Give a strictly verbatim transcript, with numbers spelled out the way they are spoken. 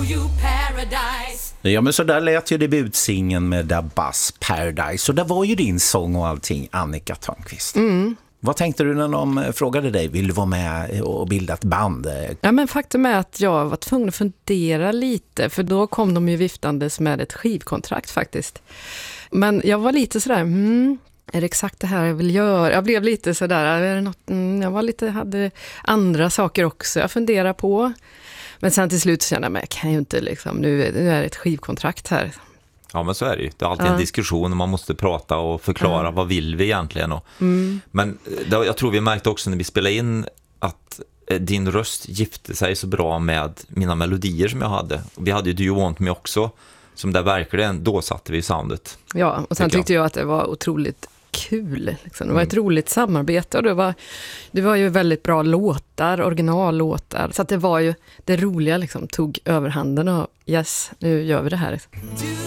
you paradise. Ja, men så där lät ju debutsingen med Da Bass, Paradise. Så där var ju din sång och allting, Annika Törnqvist. Mm. Vad tänkte du när de frågade dig? Vill du vara med och bilda ett band? Ja, men faktum är att jag var tvungen att fundera lite. För då kom de ju viftandes med ett skivkontrakt faktiskt. Men jag var lite sådär, hmm, är det exakt det här jag vill göra? Jag blev lite sådär, är det något, mm, jag var lite, hade andra saker också jag funderade på. Men sen till slut kände jag mig, kan jag inte liksom, nu, nu är det ett skivkontrakt här. Ja, men så är det ju. Det är alltid ja. en diskussion och man måste prata och förklara ja. vad vill vi egentligen. Och, mm. Men då, jag tror vi märkte också när vi spelade in att eh, din röst gifte sig så bra med mina melodier som jag hade. Vi hade ju Do You Want Me också, som där verkligen, då satte vi soundet. Ja, och sen tycker tyckte jag. jag att det var otroligt kul. Liksom. Det var ett mm. roligt samarbete och det var, det var ju väldigt bra låtar, originallåtar. Så att det var ju, det roliga liksom, tog överhanden och yes, nu gör vi det här. Do